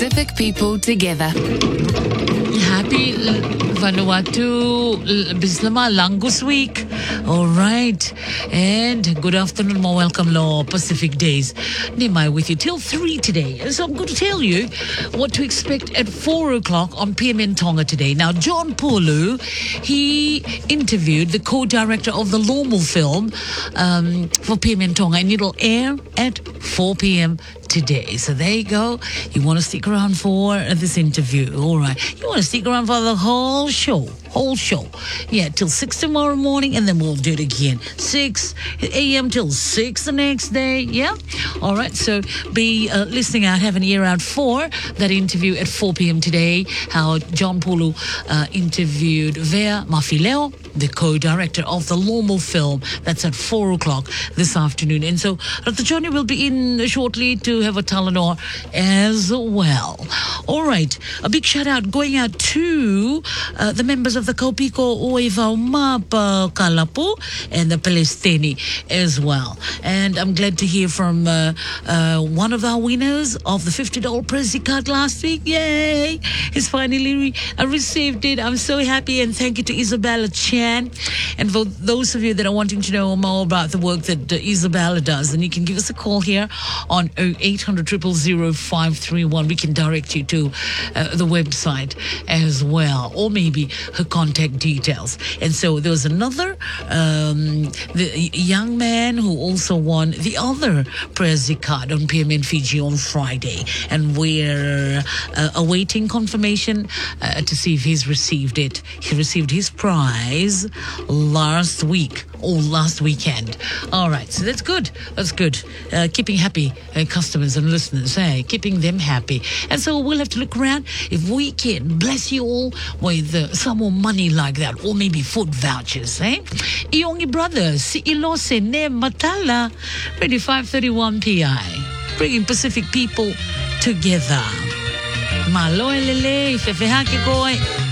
Pacific people together. Happy Vanuatu Bislama Langus Week. All right. And good afternoon, more welcome, Law Pacific Days. Nimai with you till 3 today. So I'm going to tell you what to expect at 4 o'clock on PMN Tonga today. Now, John Pulu, he interviewed the co-director of the Lawmul film for PMN Tonga, and it'll air at 4 p.m. today. So there you go. You want to stick around for this interview. All right. You want to stick around for the whole show. Yeah, till 6 tomorrow morning, and then we'll do it again. 6 a.m. till 6 the next day. Yeah. All right. So be listening out, have an ear out for that interview at 4 p.m. today. How John Pulu interviewed Vea Mafileo, the co-director of the Lawmul film. That's at 4 o'clock this afternoon. And so Dr. Johnny will be in shortly to have a Talanoa as well. All right. A big shout out going out to the members of the Kaupiko Oeva Mapa Kalapu and the Palestini as well. And I'm glad to hear from one of our winners of the $50 Prezi card last week. Yay! He's finally received it. I'm so happy, and thank you to Isabella Chan. And for those of you that are wanting to know more about the work that Isabella does, then you can give us a call here on 0800 000 531. We can direct you to the website as well, or maybe her contact details. And so there was another the young man who also won the other Prezi card on PMN Fiji on Friday, and we're awaiting confirmation to see if he's received it. He received his prize last weekend. All right, so that's good. Keeping happy customers and listeners, keeping them happy. And so we'll have to look around if we can bless you all with some more money like that, or maybe food vouchers. Iongi Brothers, Si'ilose Ne Matala, ready 5:31 PI, bringing Pacific people together. Maloe lele, ifefehake koi.